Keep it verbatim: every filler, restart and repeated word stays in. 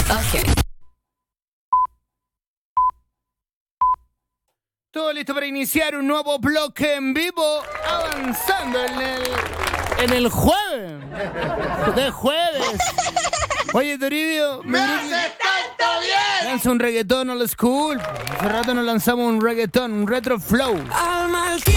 Ok. Todo listo para iniciar un nuevo bloque en vivo, avanzando en el en el jueves de jueves. Oye, Toribio, ¡Me haces tanto bien! lanza un reggaetón old school. Hace rato nos lanzamos un reggaetón, un retro flow. Al mal tiempo.